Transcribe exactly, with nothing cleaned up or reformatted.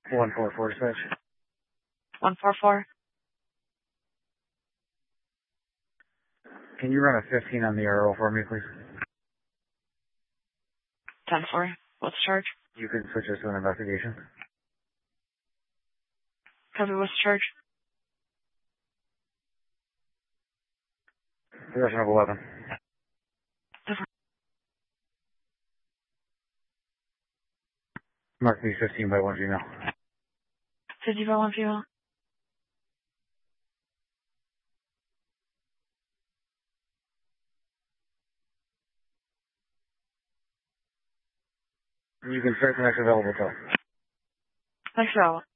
one four four dispatch. one four four. Can you run a fifteen on the R O for me, please? ten four. What's the charge? You can switch us to an investigation. Copy, what's the charge? Possession of a weapon. Mark me fifteen by one female. fifty by one female. You can start the next available tow. Next available.